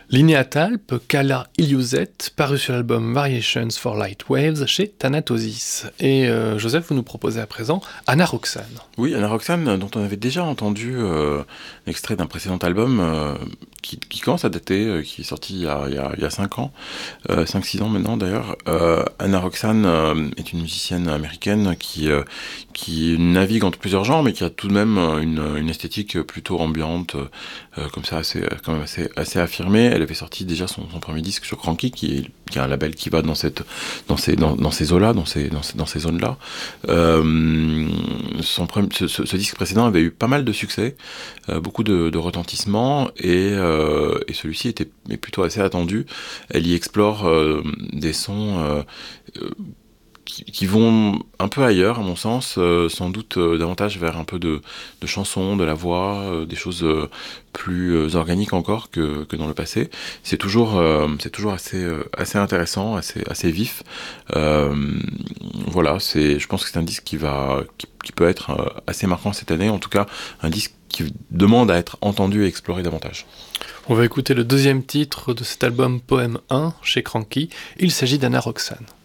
Linnea Talp, Calla Iliouset, paru sur l'album Variations for Light Waves chez Thanatosis. Et Joseph, vous nous proposez à présent Anna Roxane. Oui, Anna Roxane, dont on avait déjà entendu l'extrait d'un précédent album qui commence à dater, qui est sorti il y a 5 ans, 5-6 ans maintenant d'ailleurs. Anna Roxane est une musicienne américaine qui navigue entre plusieurs genres, mais qui a tout de même une esthétique plutôt ambiante, comme ça, quand même assez affirmée. Elle avait sorti déjà son premier disque sur Cranky, qui est un label qui va dans ces eaux-là, dans ces zones-là. Ce disque précédent avait eu pas mal de succès, beaucoup de retentissement, et celui-ci est plutôt assez attendu. Elle y explore des sons qui vont un peu ailleurs, à mon sens, sans doute davantage vers un peu de chansons, de la voix, des choses plus organiques encore que dans le passé. C'est toujours assez intéressant, assez vif. Voilà, je pense que c'est un disque qui peut être assez marquant cette année, en tout cas un disque qui demande à être entendu et exploré davantage. On va écouter le deuxième titre de cet album Poème 1 chez Cranky. Il s'agit d'Anna Roxane.